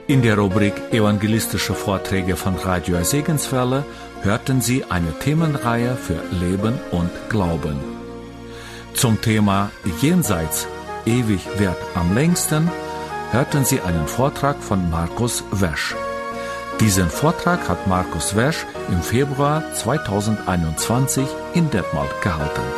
In der Rubrik Evangelistische Vorträge von Radio Segenswelle hörten Sie eine Themenreihe für Leben und Glauben. Zum Thema Jenseits, ewig währt am längsten, hörten Sie einen Vortrag von Markus Wesch. Diesen Vortrag hat Markus Wesch im Februar 2021 in Detmold gehalten.